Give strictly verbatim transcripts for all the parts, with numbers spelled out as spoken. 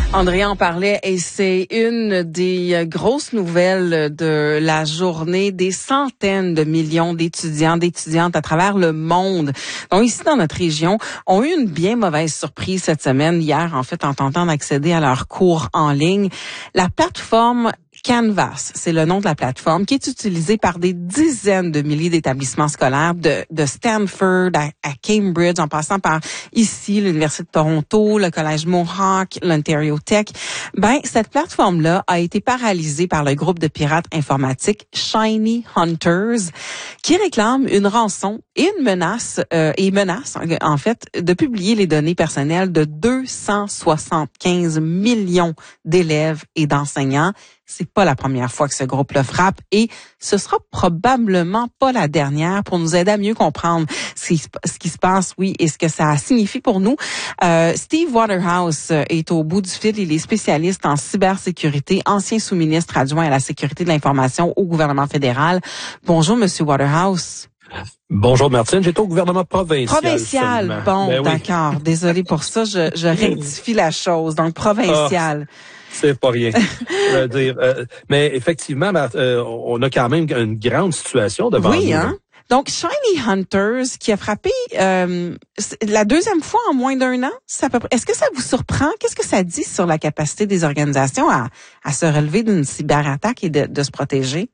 André en parlait et c'est une des grosses nouvelles de la journée. Des centaines de millions d'étudiants, d'étudiantes à travers le monde, donc ici dans notre région, ont eu une bien mauvaise surprise cette semaine, hier en fait, en tentant d'accéder à leurs cours en ligne. La plateforme Canvas, c'est le nom de la plateforme qui est utilisée par des dizaines de milliers d'établissements scolaires de, de Stanford à, à Cambridge, en passant par ici, l'Université de Toronto, le Collège Mohawk, l'Ontario Tech. Ben, cette plateforme-là a été paralysée par le groupe de pirates informatiques Shiny Hunters, qui réclame une rançon et une menace, euh, et menace, en fait, de publier les données personnelles de deux cent soixante-quinze millions d'élèves et d'enseignants. C'est pas la première fois que ce groupe-là frappe et ce sera probablement pas la dernière. Pour nous aider à mieux comprendre ce qui, ce qui se passe, oui, et ce que ça signifie pour nous. Euh, Steve Waterhouse est au bout du fil. Il est spécialiste en cybersécurité, ancien sous-ministre adjoint à la sécurité de l'information au gouvernement fédéral. Bonjour, Monsieur Waterhouse. Bonjour Martine, j'étais au gouvernement provincial. Provincial, seulement. bon, ben oui. D'accord. Désolé pour ça, je, je rectifie la chose. Donc, provincial. Oh. C'est pas rien. Je veux dire, euh, mais effectivement, euh, on a quand même une grande situation devant oui, nous. Hein? Donc, Shiny Hunters, qui a frappé euh, la deuxième fois en moins d'un an, c'est à peu près. Est-ce que ça vous surprend? Qu'est-ce que ça dit sur la capacité des organisations à, à se relever d'une cyberattaque et de, de se protéger?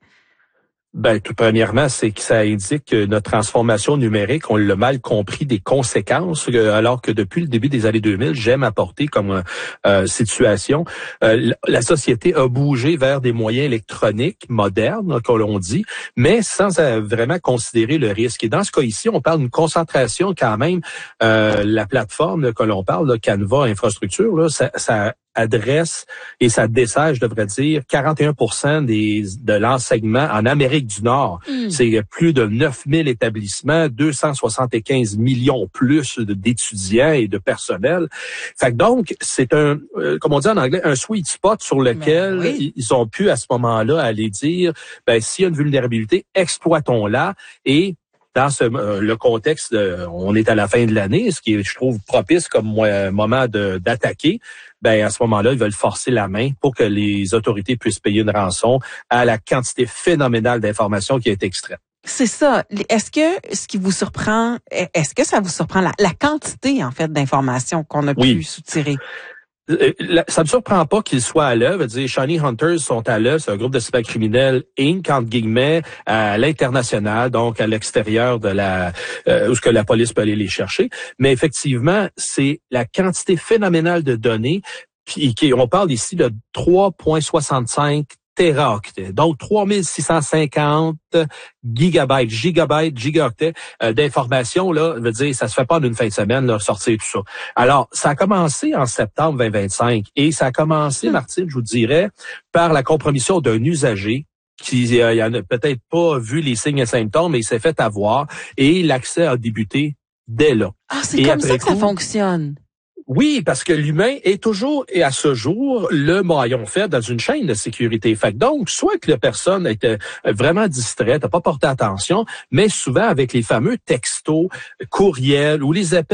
Ben, tout premièrement, c'est que ça indique que notre transformation numérique, on l'a mal compris des conséquences, alors que depuis le début des années deux mille, j'aime apporter comme euh, situation, euh, la société a bougé vers des moyens électroniques modernes, comme l'on dit, mais sans euh, vraiment considérer le risque. Et dans ce cas ici, on parle d'une concentration quand même, euh, la plateforme là, que l'on parle, là, Canva Infrastructure, là, ça, ça adresse et ça dessert, je devrais dire, quarante et un pour cent des, de l'enseignement en Amérique du Nord. Mm. C'est plus de neuf mille établissements, deux cent soixante-quinze millions plus d'étudiants et de personnel. Fait que donc, c'est un, euh, comme on dit en anglais, un sweet spot sur lequel ben oui. ils ont pu à ce moment-là aller dire, ben s'il y a une vulnérabilité, exploitons-la et dans ce euh, le contexte, de, on est à la fin de l'année, ce qui est, je trouve, propice comme euh, moment de, d'attaquer. Ben à ce moment-là, ils veulent forcer la main pour que les autorités puissent payer une rançon à la quantité phénoménale d'informations qui a été extraite. C'est ça. Est-ce que ce qui vous surprend, est-ce que ça vous surprend la, la quantité en fait d'informations qu'on a oui. pu soutirer? Ça me surprend pas qu'ils soient à l'œuvre. Dire, Shiny Hunters sont à l'œuvre. C'est un groupe de cybercriminels inc entre guillemets à l'international, donc à l'extérieur de la euh, où ce que la police peut aller les chercher. Mais effectivement, c'est la quantité phénoménale de données. Puis qui, on parle ici de trois virgule soixante-cinq téraoctets, donc trois mille six cent cinquante gigabytes, gigabytes, gigaoctets euh, d'informations, là, je veux dire, ça se fait pas d'une fin de semaine, là, sortir tout ça. Alors, ça a commencé en septembre vingt vingt-cinq et ça a commencé, Martine, je vous dirais, par la compromission d'un usager qui euh, il a peut-être pas vu les signes et symptômes, mais il s'est fait avoir et l'accès a débuté dès là. Ah, c'est et comme ça que coup, ça fonctionne. Oui, parce que l'humain est toujours et à ce jour le maillon faible dans une chaîne de sécurité. Fait que donc, soit que la personne était vraiment distraite, n'a pas porté attention, mais souvent avec les fameux textos, courriels ou les appels